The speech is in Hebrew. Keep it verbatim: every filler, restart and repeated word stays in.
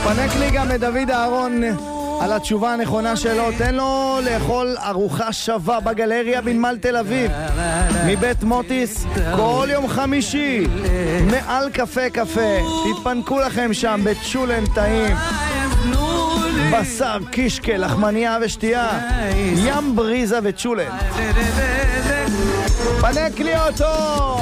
פנק לי גם לדוד אהרון על התשובה הנכונה שלו. תן לו לאכול ארוחה שווה בגלריה בנמל תל אביב מבית מוטיס כל יום חמישי מעל קפה קפה. תתפנקו לכם שם בצ'ולן טעים, בשר, קישקה, לחמניה ושתייה, ים בריזה וצ'ולן. פנק לי אותו.